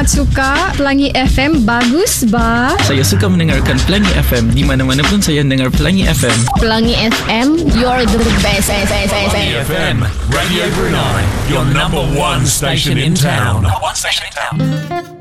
sangat suka Pelangi FM. Bagus, ba? Saya suka mendengarkan Pelangi FM. Di mana-mana pun saya dengar Pelangi FM. Pelangi FM, you're the best. Pelangi FM, Radio Brunei, your number one station in town.